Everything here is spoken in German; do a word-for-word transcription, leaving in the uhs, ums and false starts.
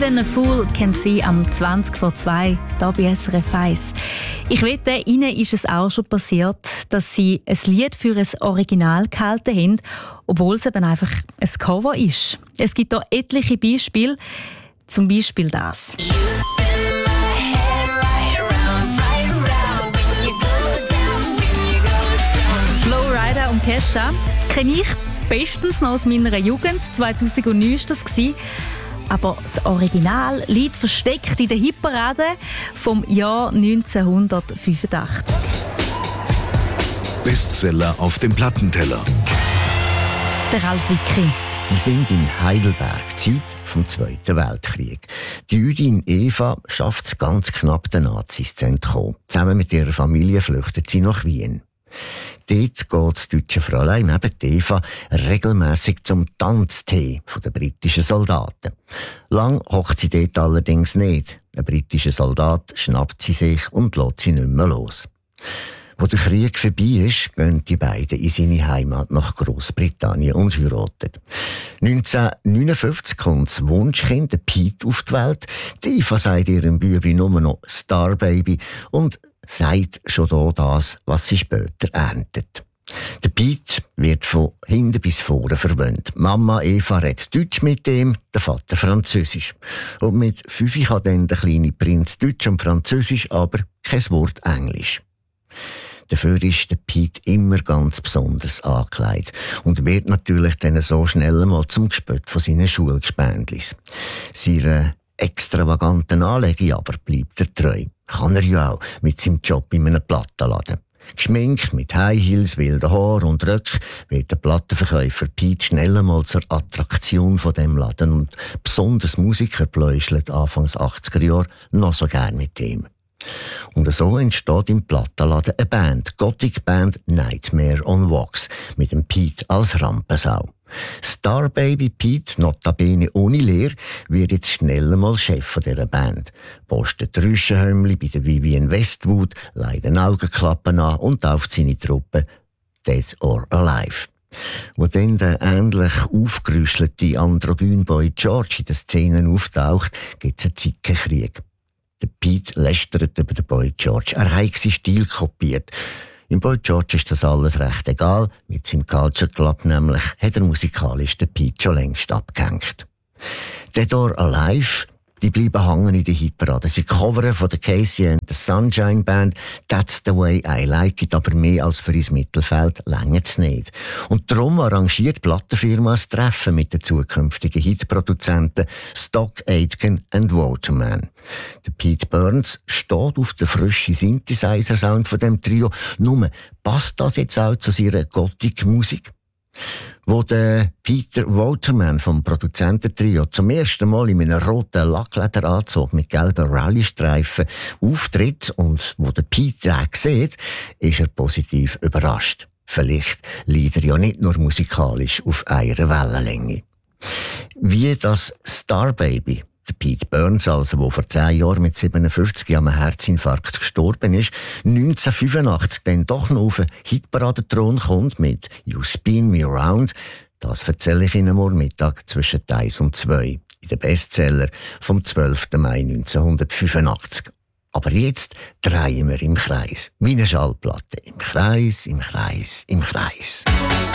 Even a Fool Can See am zwanzig vor zwei, hier bei S R F eins. Ich wette, Ihnen ist es auch schon passiert, dass Sie ein Lied für ein Original gehalten haben, obwohl es eben einfach ein Cover ist. Es gibt hier etliche Beispiele, zum Beispiel das. Flowrider und Kesha kenne ich bestens noch aus meiner Jugend. zweitausendneun war das. Aber das Original liegt versteckt in der Hitparade vom Jahr neunzehnhundertfünfundachtzig. Bestseller auf dem Plattenteller. Der Ralf Wicki. Wir sind in Heidelberg, Zeit vom Zweiten Weltkrieg. Die Jüdin Eva schafft es ganz knapp, den Nazis zu entkommen. Zusammen mit ihrer Familie flüchtet sie nach Wien. Dort geht das deutsche Fräulein neben Eva regelmässig zum Tanztee der britischen Soldaten. Lang hockt sie dort allerdings nicht. Ein britischer Soldat schnappt sie sich und lässt sie nicht mehr los. Wo der Krieg vorbei ist, gehen die beiden in seine Heimat nach Großbritannien und heiraten. neunzehnhundertneunundfünfzig kommt das Wunschkind, der Pete, auf die Welt. Die Eva sagt ihrem Bübi nur noch Star Baby und sagt schon da das, was sie später erntet. Der Pete wird von hinten bis vorne verwöhnt. Mama Eva redet Deutsch mit ihm, der Vater Französisch. Und mit fünf kann dann der kleine Prinz Deutsch und Französisch, aber kein Wort Englisch. Dafür ist der Pete immer ganz besonders angekleidet und wird natürlich dann so schnell mal zum Gespött von seinen Schulgespendlis. Seine extravaganten Anlegen aber bleibt er treu. Kann er ja auch mit seinem Job in einem Plattenladen. Geschminkt mit High Heels, wilden Haaren und Röcken wird der Plattenverkäufer Pete schnell mal zur Attraktion von dem Laden und besonders Musiker pläuscheln Anfangs achtziger Jahre noch so gern mit ihm. Und so entsteht im Plattenladen eine Band, Gothic Band Nightmare on Wax, mit dem Pete als Rampensau. Star Baby Pete, notabene ohne Lehre, wird jetzt schnell mal Chef von dieser Band. Postet Rüschenhömmli bei der Vivienne Westwood, leidet Augenklappen an und tauft seine Truppe Dead or Alive. Wo dann der ähnlich aufgerüschelte Androgynboy George in den Szenen auftaucht, gibt es einen Zickenkrieg. Der Pete lästert über den Boy George. Er hat seinen Stil kopiert. Im Boy George ist das alles recht egal. Mit seinem Culture Club nämlich hat er musikalisch den Pete schon längst abgehängt. Dead or Alive, die bleiben hängen in der Hitparade. Sie covern von der Casey and the Sunshine Band «That's the way I like it», aber mehr als für ins Mittelfeld längert es nicht. Und darum arrangiert die Plattenfirma ein Treffen mit den zukünftigen Hitproduzenten Stock Aitken and Waterman. Der Pete Burns steht auf den frischen Synthesizer-Sound von dem Trio. Nur, passt das jetzt auch zu seiner Gothic-Musik? Wo der Peter Waterman vom Produzententrio zum ersten Mal in einem roten Lacklederanzug mit gelben Rallye-Streifen auftritt und wo der Peter auch sieht, ist er positiv überrascht. Vielleicht liegt er ja nicht nur musikalisch auf einer Wellenlänge. Wie das Star Baby, der Pete Burns, also, der vor zehn Jahren mit siebenundfünfzig an einem Herzinfarkt gestorben ist, neunzehnhundertfünfundachtzig dann doch noch auf einen Hitparadenthron kommt mit «You Spin Me Around», das erzähle ich Ihnen morgen Mittag zwischen eins und zwei in den Bestseller vom zwölften Mai neunzehnhundertfünfundachtzig. Aber jetzt drehen wir im Kreis, wie eine Schallplatte. Im Kreis, im Kreis, im Kreis.